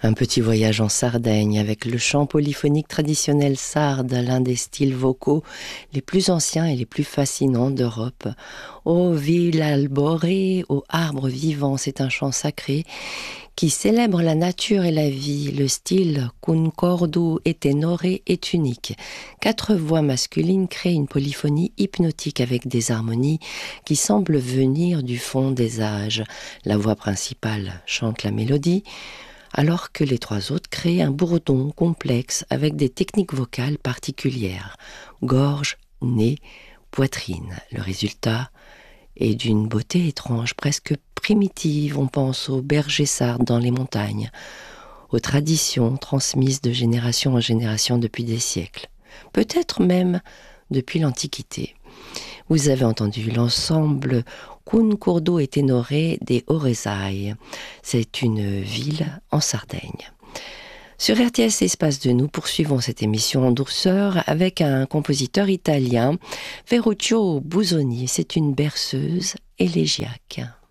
Un petit voyage en Sardaigne avec le chant polyphonique traditionnel sarde, l'un des styles vocaux les plus anciens et les plus fascinants d'Europe. Ô ville alborée, ô arbre vivant, c'est un chant sacré qui célèbre la nature et la vie. Le style concordo et tenore est unique. 4 voix masculines créent une polyphonie hypnotique avec des harmonies qui semblent venir du fond des âges. La voix principale chante la mélodie, alors que les 3 autres créent un bourdon complexe avec des techniques vocales particulières. Gorge, nez, poitrine. Le résultat est d'une beauté étrange, presque primitive. On pense aux bergers sardes dans les montagnes, aux traditions transmises de génération en génération depuis des siècles, peut-être même depuis l'Antiquité. Vous avez entendu l'ensemble Concordo e Tenore des Oresai. C'est une ville en Sardaigne. Sur RTS Espace de nous, poursuivons cette émission en douceur avec un compositeur italien, Ferruccio Busoni. C'est une berceuse élégiaque.